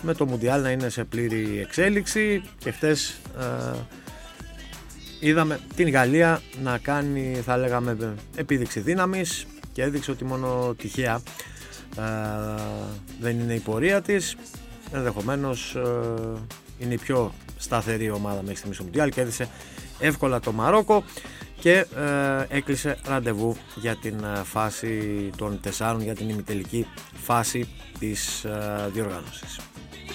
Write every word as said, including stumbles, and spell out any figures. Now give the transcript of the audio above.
με το Μουντιάλ να είναι σε πλήρη εξέλιξη. Και χτες ε, είδαμε την Γαλλία να κάνει, θα λέγαμε, επίδειξη δύναμης και έδειξε ότι μόνο τυχαία ε, δεν είναι η πορεία της. Ενδεχομένως ε, είναι η πιο σταθερή ομάδα μέχρι στιγμής στο Μουντιάλ, κέρδισε εύκολα το Μαρόκο και ε, έκλεισε ραντεβού για την ε, φάση των τεσσάρων, για την ημιτελική φάση της ε, διοργάνωσης.